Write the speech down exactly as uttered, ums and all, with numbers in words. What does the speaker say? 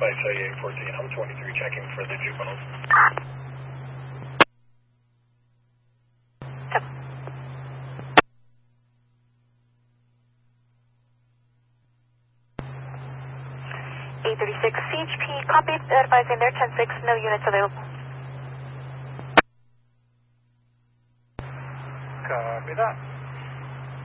by say eight fourteen, I'm twenty-three checking for the juveniles. eight thirty-six C H P, copy, advising there, ten six, no units available. Copy that.